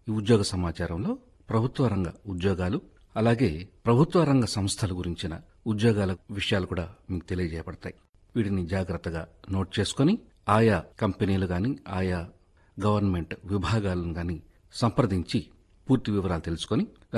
ఈ ఉద్యోగ సమాచారంలో ప్రభుత్వ రంగ ఉద్యోగాలు, అలాగే ప్రభుత్వ రంగ సంస్థల గురించిన ఉద్యోగాల విషయాలు కూడా మీకు తెలియజేయబడతాయి. వీటిని జాగ్రత్తగా నోట్ చేసుకుని ఆయా కంపెనీలు గాని, ఆయా గవర్నమెంట్ విభాగాలను గాని సంప్రదించి పూర్తి వివరాలు తెలుసుకొని